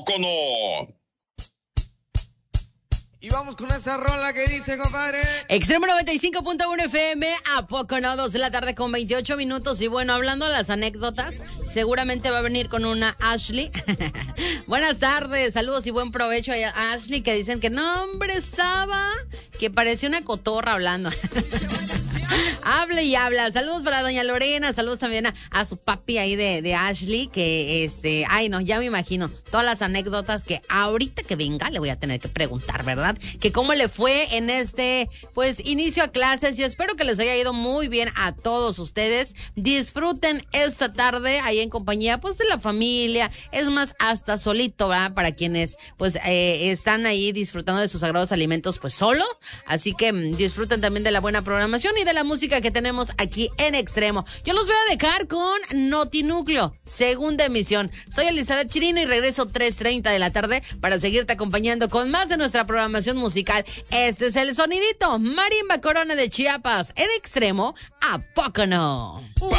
poco no? Y vamos con esa rola que dice, compadre. Extremo 95.1 FM, ¿a poco no? 2 de la tarde con 28 minutos. Y bueno, hablando de las anécdotas, seguramente va a venir con una Ashley. Buenas tardes, saludos y buen provecho a Ashley, que dicen que no, hombre, estaba que parecía una cotorra hablando. Hable y habla. Saludos para doña Lorena, saludos también a su papi ahí de Ashley, que ay no, ya me imagino todas las anécdotas que ahorita que venga le voy a tener que preguntar, ¿verdad? Que cómo le fue en pues inicio a clases, y espero que les haya ido muy bien a todos ustedes. Disfruten esta tarde ahí en compañía pues de la familia, es más, hasta solito, ¿verdad? Para quienes pues están ahí disfrutando de sus sagrados alimentos pues solo, así que disfruten también de la buena programación y de la música que tenemos aquí en Extremo. Yo los voy a dejar con Notinúcleo, segunda emisión. Soy Elizabeth Chirino y regreso 3:30 de la tarde para seguirte acompañando con más de nuestra programación musical. Este es el sonidito Marimba Corona de Chiapas en Extremo, ¿a poco no?